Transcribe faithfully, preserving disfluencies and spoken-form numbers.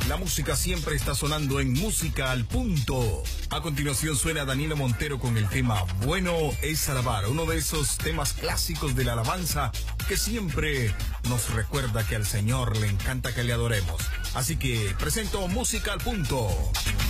La música siempre está sonando en Música al Punto. A continuación suena Danilo Montero con el tema Bueno es alabar, uno de esos temas clásicos de la alabanza que siempre nos recuerda que al Señor le encanta que le adoremos. Así que presento Música al Punto.